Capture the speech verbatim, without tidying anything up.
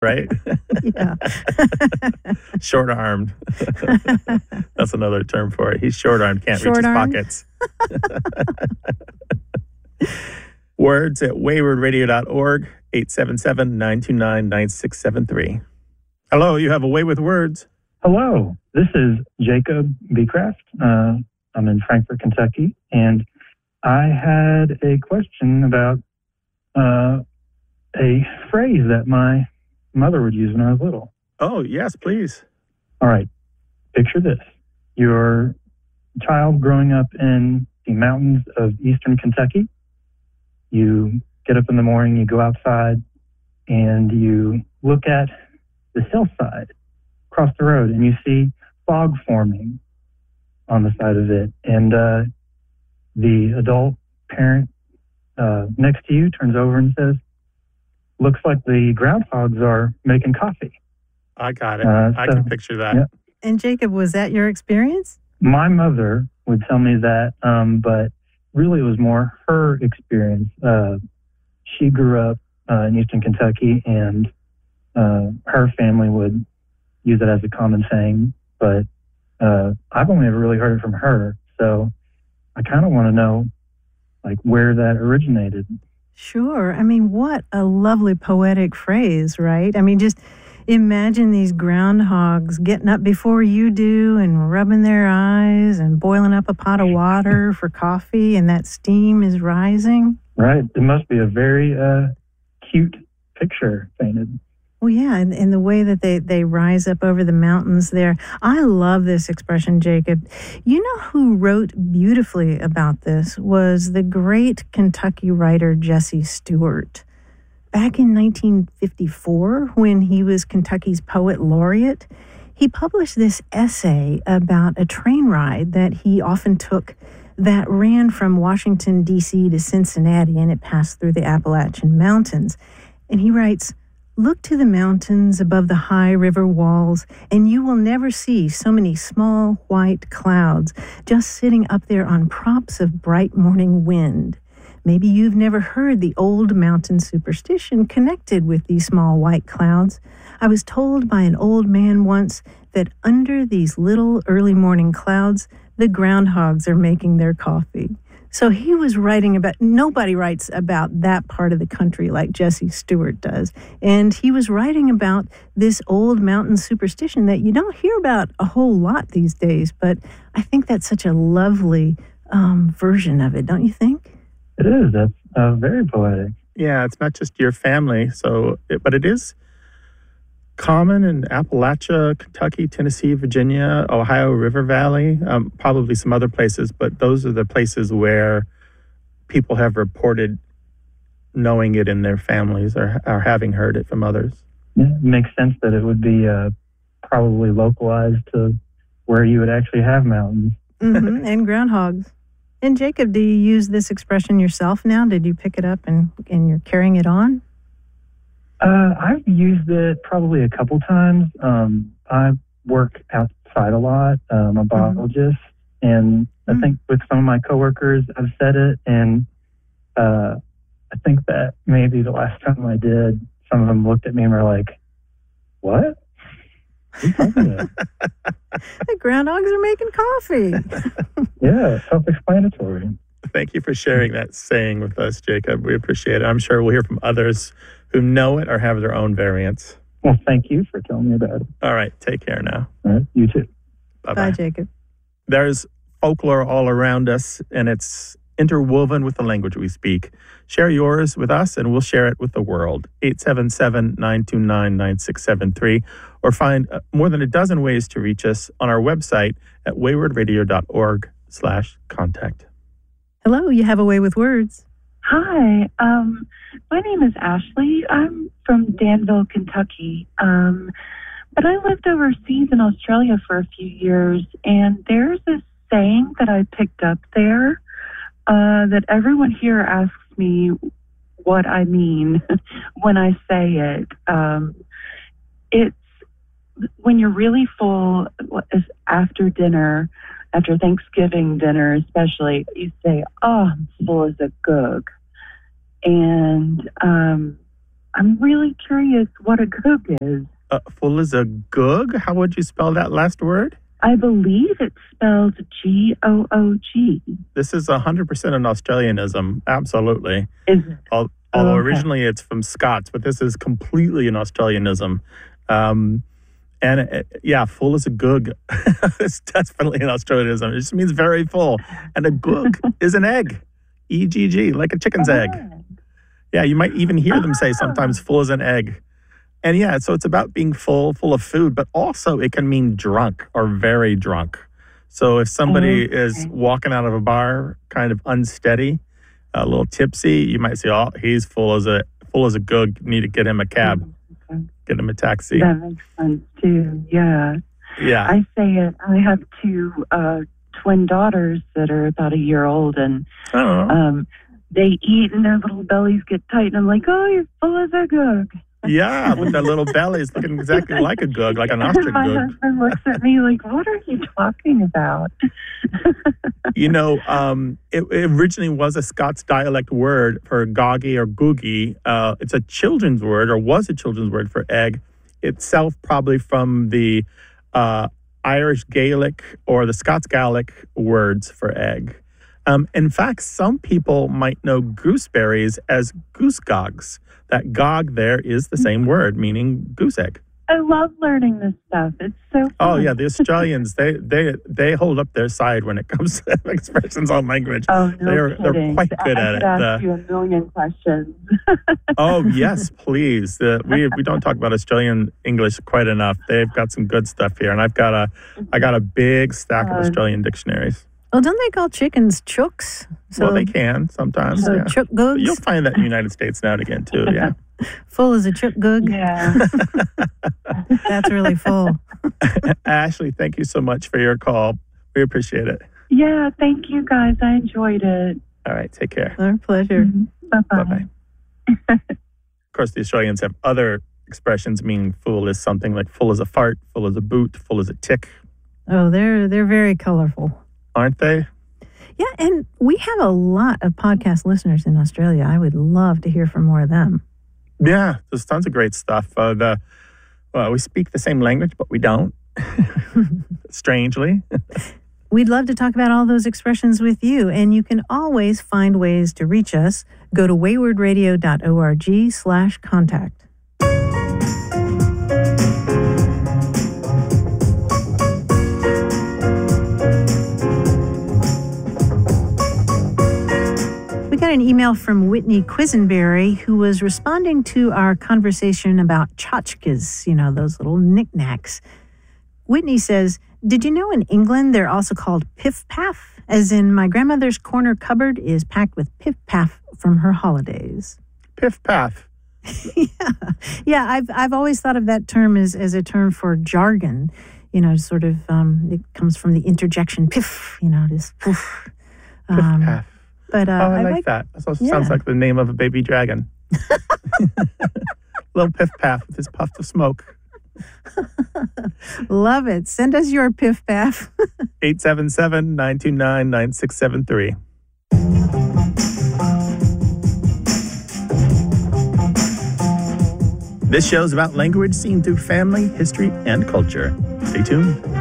right? Yeah. Short-armed. That's another term for it. He's short-armed, can't reach his Short-armed? pockets. Words at wayward radio dot org, eight seven seven, nine two nine, nine six seven three. Hello, you have a way with words. Hello, this is Jacob Becraft. Uh, I'm in Frankfort, Kentucky, and I had a question about uh, a phrase that my mother would use when I was little. Oh, yes, please. All right, picture this. You're a child growing up in the mountains of eastern Kentucky. You get up in the morning, you go outside, and you look at the hillside across the road, and you see fog forming on the side of it. And uh, the adult parent uh, next to you turns over and says, looks like the groundhogs are making coffee. I got it. Uh, I so, can picture that. yeah. And Jacob, was that your experience? My mother would tell me that, um, but really it was more her experience. Uh, she grew up uh, in eastern Kentucky, and uh, her family would use it as a common saying, but uh, I've only ever really heard it from her. So I kind of want to know, like, where that originated. Sure. I mean, what a lovely poetic phrase, right? I mean, just imagine these groundhogs getting up before you do and rubbing their eyes and boiling up a pot of water for coffee, and that steam is rising. Right. It must be a very uh, cute picture painted. Well, yeah, and, and the way that they, they rise up over the mountains there. I love this expression, Jacob. You know who wrote beautifully about this was the great Kentucky writer Jesse Stewart. Back in nineteen fifty-four, when he was Kentucky's poet laureate, he published this essay about a train ride that he often took that ran from Washington, D C to Cincinnati, and it passed through the Appalachian Mountains. And he writes, "Look to the mountains above the high river walls, and you will never see so many small white clouds just sitting up there on props of bright morning wind. Maybe you've never heard the old mountain superstition connected with these small white clouds. I was told by an old man once that under these little early morning clouds, the groundhogs are making their coffee." So he was writing about, nobody writes about that part of the country like Jesse Stewart does. And he was writing about this old mountain superstition that you don't hear about a whole lot these days. But I think that's such a lovely um, version of it, don't you think? It is. That's uh, very poetic. Yeah, it's not just your family, so it, but it is common in Appalachia, Kentucky, Tennessee, Virginia, Ohio River Valley, um, probably some other places, but those are the places where people have reported knowing it in their families or, or having heard it from others. Yeah, it makes sense that it would be uh, probably localized to where you would actually have mountains. Mm-hmm, and groundhogs. And Jacob, do you use this expression yourself now? Did you pick it up and, and you're carrying it on? Uh, I've used it probably a couple times. Um, I work outside a lot. I'm a biologist, mm-hmm. and I think with some of my coworkers, I've said it, and uh, I think that maybe the last time I did, some of them looked at me and were like, "What? What are you talking about?" The groundhogs are making coffee. Yeah, self-explanatory. Thank you for sharing that saying with us, Jacob. We appreciate it. I'm sure we'll hear from others who know it or have their own variants. Well, thank you for telling me about it. All right, take care now. All right, you too. Bye-bye. Bye, Jacob. There's folklore all around us, and it's interwoven with the language we speak. Share yours with us, and we'll share it with the world. eight seven seven, nine two nine, nine six seven three, or find more than a dozen ways to reach us on our website at wayward radio dot org slash contact. Hello, you have a way with words. Hi, um, my name is Ashley. I'm from Danville, Kentucky, um, but I lived overseas in Australia for a few years, and there's this saying that I picked up there uh, that everyone here asks me what I mean when I say it. Um, it's when you're really full, is after dinner, after Thanksgiving dinner especially, you say, "Oh, I'm full as a goog." And um, I'm really curious what a goog is. Uh, full as a goog? How would you spell that last word? I believe it's spelled G O O G. This is one hundred percent an Australianism. Absolutely. Is it? Al- Although Oh, okay. originally it's from Scots, but this is completely an Australianism. Um, and uh, yeah, full as a goog. It's definitely an Australianism. It just means very full. And a goog is an egg. E G G, like a chicken's egg. Yeah, you might even hear them say sometimes full as an egg. And yeah, so it's about being full, full of food, but also it can mean drunk or very drunk. So if somebody Okay. is walking out of a bar kind of unsteady, a little tipsy, you might say, oh, he's full as a full as a goog. Need to get him a cab, Okay. get him a taxi. That makes sense too. Yeah. Yeah. I say it. I have two uh, twin daughters that are about a year old, and Oh. um, they eat and their little bellies get tight, and I'm like, oh, you're full as a goog. Yeah, with their little bellies looking exactly like a goog, like an ostrich And my goog. husband looks at me like, what are you talking about? You know, um, it, it originally was a Scots dialect word for goggy or googie. Uh, it's a children's word, or was a children's word for egg. Itself probably from the uh, Irish Gaelic or the Scots Gaelic words for egg. Um, in fact, some people might know gooseberries as goosegogs. That gog there is the same word, meaning goose egg. I love learning this stuff. It's so fun. Oh yeah, the Australians they they they hold up their side when it comes to expressions on language. Oh, no They're- they're kidding. quite good I at could it. ask The- you a million questions. Oh yes, please. The, we we don't talk about Australian English quite enough. They've got some good stuff here, and I've got a I got a big stack of Uh, Australian dictionaries. Well, don't they call chickens chooks? So, Well, they can sometimes. so Yeah. chook But you'll googs, find that in the United States now and again too. Yeah. full as a chook goog. Yeah. That's really full. Ashley, thank you so much for your call. We appreciate it. Yeah, thank you guys. I enjoyed it. All right, take care. Our pleasure. Bye-bye. Bye bye. Of course, the Australians have other expressions meaning full is something like full as a fart, full as a boot, full as a tick, Oh, they're they're very colorful. aren't they? Yeah, and we have a lot of podcast listeners in Australia. I would love to hear from more of them. Yeah, there's tons of great stuff. Uh, the well, we speak the same language, but we don't. Strangely. We'd love to talk about all those expressions with you, and you can always find ways to reach us. Go to waywardradio dot org slash contact. We got an email from Whitney Quisenberry, who was responding to our conversation about tchotchkes, you know, those little knickknacks. Whitney says, did you know in England they're also called piff-paff? As in, my grandmother's corner cupboard is packed with piff-paff from her holidays. Piff paff. yeah, yeah. I've I've always thought of that term as, as a term for jargon. You know, sort of, um, it comes from the interjection piff, you know, just poof. Piff Um, paff. But uh, oh, I, I like, like that. That also yeah. sounds like the name of a baby dragon. Little piff paff with his puff of smoke. Love it. Send us your piff paff. eight seven seven, nine two nine, nine six seven three. This show is about language seen through family, history, and culture. Stay tuned.